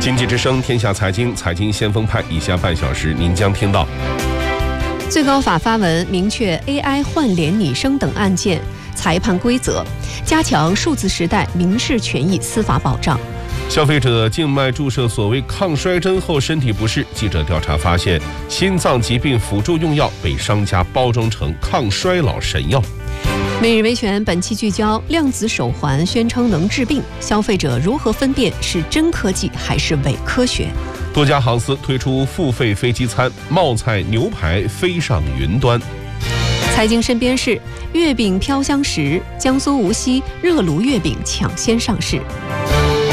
经济之声天下财经先锋派，以下半小时您将听到： 最高法发文明确 AI 换脸拟声等案件裁判规则，加强数字时代民事权益司法保障。 消费者静脉注射所谓抗衰针后身体不适，记者调查发现，心脏疾病辅助用药被商家包装成抗衰老神药。 每日维权本期聚焦量子手环宣称能治病，消费者如何分辨是真科技还是伪科学？ 多家航司推出付费飞机餐，冒菜牛排飞上云端。 财经身边事，月饼飘香时，江苏无锡热炉月饼抢先上市。